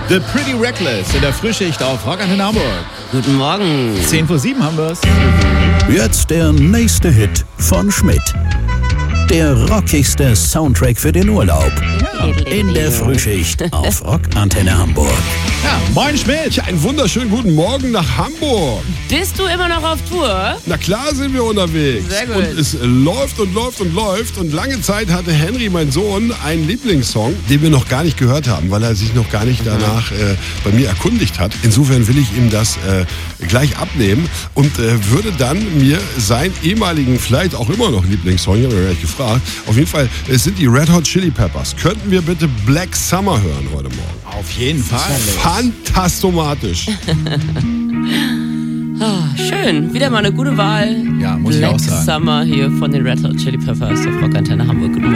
The Pretty Reckless in der Frühschicht auf Rock Antenne Hamburg. Guten Morgen. 10:07 haben wir's. Jetzt der nächste Hit von Schmidt. Der rockigste Soundtrack für den Urlaub. In der Frühschicht auf Rock Antenne Hamburg. Ja, moin Schmidt. Ja, einen wunderschönen guten Morgen nach Hamburg. Bist du immer noch auf Tour? Na klar sind wir unterwegs. Sehr gut. Und es läuft und läuft und läuft. Und lange Zeit hatte Henry, mein Sohn, einen Lieblingssong, den wir noch gar nicht gehört haben, weil er sich noch gar nicht danach bei mir erkundigt hat. Insofern will ich ihm das gleich abnehmen und würde dann mir seinen ehemaligen, vielleicht auch immer noch Lieblingssong, ich habe ja gleich gefragt, auf jeden Fall, es sind die Red Hot Chili Peppers. Könnten wir bitte Black Summer hören heute Morgen? Auf jeden Fall. Fantastomatisch. Schön, wieder mal eine gute Wahl. Ja, muss ich Black auch sagen. Summer hier von den Red Hot Chili Peppers auf Rock Antenne Hamburg. Guten Morgen.